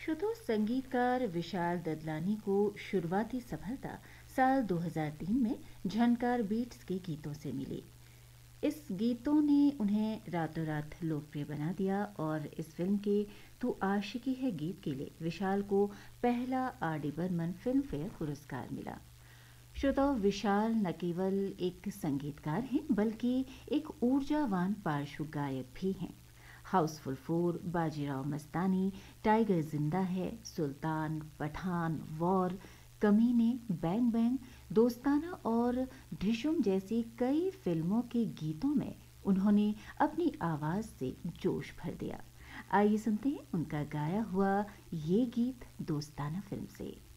श्रोतो संगीतकार विशाल ददलानी को शुरुआती सफलता साल 2003 में झनकार बीट्स के गीतों से मिली। इस गीतों ने उन्हें रातों रात लोकप्रिय बना दिया और इस फिल्म के "तू आशिकी है" गीत के लिए विशाल को पहला R D Burman film fair पुरस्कार मिला। श्रोताओ, विशाल न केवल एक संगीतकार हैं बल्कि एक ऊर्जावान पार्श्व गायक भी हैं। हाउसफुल 4, बाजीराव मस्तानी, टाइगर जिंदा है, सुल्तान, पठान, वॉर, कमीने, बैंग बैंग, दोस्ताना और ढिशुम जैसी कई फिल्मों के गीतों में उन्होंने अपनी आवाज से जोश भर दिया। आइए सुनते हैं उनका गाया हुआ ये गीत दोस्ताना फिल्म से।